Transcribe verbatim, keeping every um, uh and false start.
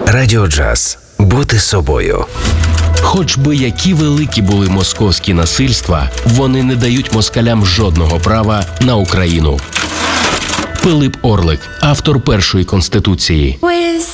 Радіо Джаз. Бути собою. Хоч би які великі були московські насильства, вони не дають москалям жодного права на Україну. Пилип Орлик, автор першої Конституції. With